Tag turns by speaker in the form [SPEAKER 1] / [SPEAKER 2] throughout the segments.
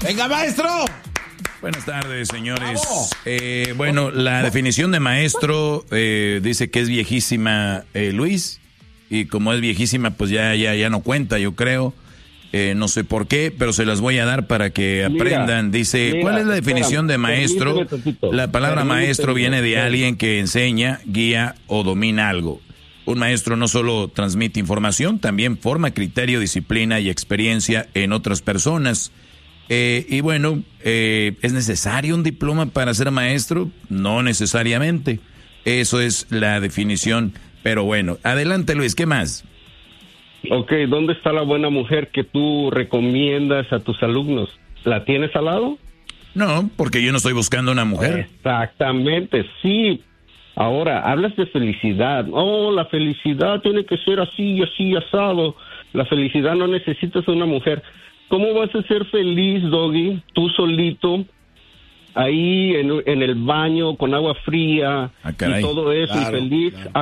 [SPEAKER 1] Venga, maestro.
[SPEAKER 2] Buenas tardes, señores. Bueno, la definición de maestro dice que es viejísima, Luis, y como es viejísima, pues ya no cuenta, yo creo. No sé por qué, pero se las voy a dar para que aprendan. Dice, ¿cuál es la definición de maestro? La palabra maestro viene de alguien que enseña, guía o domina algo. Un maestro no solo transmite información, también forma criterio, disciplina y experiencia en otras personas. Y bueno, ¿es necesario un diploma para ser maestro? No necesariamente. Eso es la definición. Pero bueno, adelante, Luis, ¿qué más?
[SPEAKER 3] Ok, ¿dónde está la buena mujer que tú recomiendas a tus alumnos? ¿La tienes al lado?
[SPEAKER 2] No, porque yo no estoy buscando una mujer.
[SPEAKER 3] Exactamente, sí. Ahora, hablas de felicidad. Oh, la felicidad tiene que ser así, así, asado. La felicidad no necesitas una mujer. ¿Cómo vas a ser feliz, Doggy, tú solito, ahí en el baño con agua fría y todo eso, claro, y feliz, claro,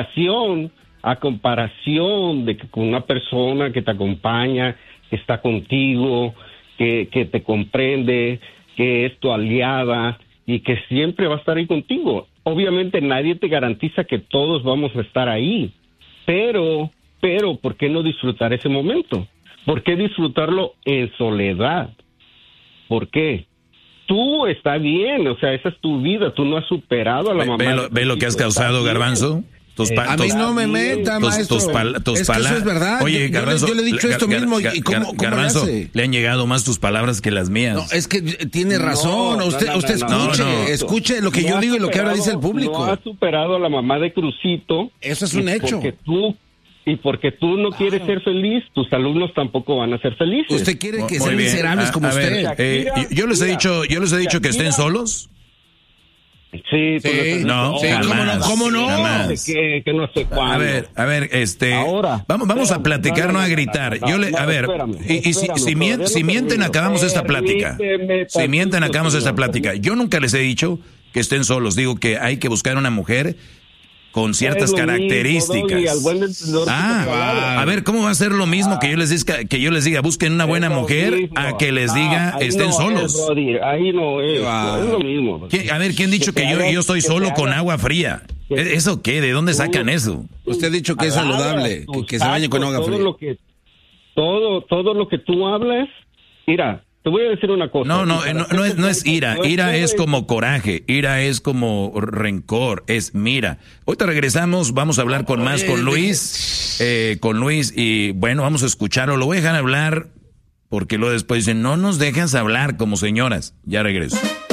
[SPEAKER 3] a comparación de que con una persona que te acompaña, que está contigo, que te comprende, que es tu aliada y que siempre va a estar ahí contigo? Obviamente nadie te garantiza que todos vamos a estar ahí, pero, ¿por qué no disfrutar ese momento? ¿Por qué disfrutarlo en soledad? ¿Por qué? Tú está bien, o sea, esa es tu vida, tú no has superado a la mamá.
[SPEAKER 2] ¿Ve lo que has causado, Garbanzo?
[SPEAKER 1] A mí no me meta, maestro.
[SPEAKER 2] Tus
[SPEAKER 1] es que eso es verdad.
[SPEAKER 2] Oye, Garbanzo,
[SPEAKER 1] yo le he dicho esto mismo. ¿Y cómo
[SPEAKER 2] Garbanzo,
[SPEAKER 1] le hace?
[SPEAKER 2] Le han llegado más tus palabras que las mías.
[SPEAKER 1] No, es que tiene razón. Usted escuche lo que yo digo y lo que ahora dice el público.
[SPEAKER 3] No has superado a la mamá de Crucito.
[SPEAKER 1] Eso es un hecho.
[SPEAKER 3] Porque tú no quieres ser feliz, tus alumnos tampoco van a ser felices.
[SPEAKER 1] ¿Usted quiere que sean miserables como usted?
[SPEAKER 2] Yo les he dicho que estén solos.
[SPEAKER 3] Sí,
[SPEAKER 2] no, sí,
[SPEAKER 1] ¿cómo no?
[SPEAKER 2] Jamás.
[SPEAKER 3] Que no sé cuándo.
[SPEAKER 2] A ver,
[SPEAKER 3] ahora,
[SPEAKER 2] vamos a platicar, no a gritar. Si mienten, acabamos esta plática. Si mienten, acabamos esta plática. Yo nunca les he dicho que estén solos. Digo que hay que buscar una mujer con ciertas características. A ver, ¿cómo va a ser lo mismo que yo les diga busquen una buena mujer a que les diga estén solos?
[SPEAKER 3] Ahí no es lo mismo.
[SPEAKER 2] A ver, ¿quién ha dicho que yo estoy solo con agua fría? ¿Eso qué? ¿De dónde sacan eso?
[SPEAKER 1] Usted ha dicho que es saludable, que se bañe con agua fría.
[SPEAKER 3] Todo lo que tú hablas, mira, te voy a decir una cosa.
[SPEAKER 2] No es ira. Ira es como coraje. Ira es como rencor. Es mira. Ahorita regresamos. Vamos a hablar con Luis. Con Luis. Y bueno, vamos a escucharlo. Lo voy a dejar hablar porque luego después dicen, no nos dejas hablar como señoras. Ya regreso.